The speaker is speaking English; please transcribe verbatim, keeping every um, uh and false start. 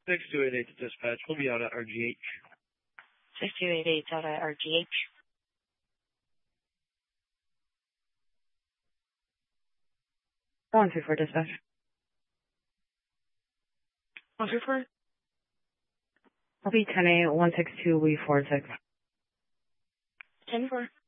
six two eight eight to dispatch. We'll be out at R G H. six two eight eight out at R G H. one two four dispatch. one two four? I'll be ten eight one six two, we four six. ten four.